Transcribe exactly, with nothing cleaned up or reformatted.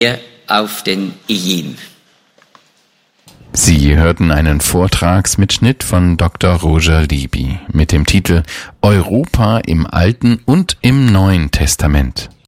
auf den Ijin. Sie hörten einen Vortragsmitschnitt von Doktor Roger Libby mit dem Titel Europa im Alten und im Neuen Testament.